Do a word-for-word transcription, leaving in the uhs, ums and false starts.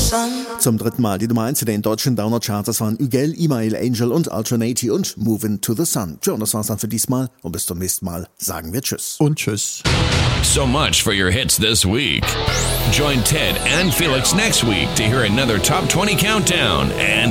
Zum dritten Mal die Nummer eins in den deutschen Downer-Charts. Das waren Ügel, Email, Angel und Alternati und Moving to the Sun. Tja, und das war's dann für diesmal. Und bis zum nächsten Mal sagen wir Tschüss. Und Tschüss. So much for your hits this week. Join Ted and Felix next week to hear another Top twenty Countdown and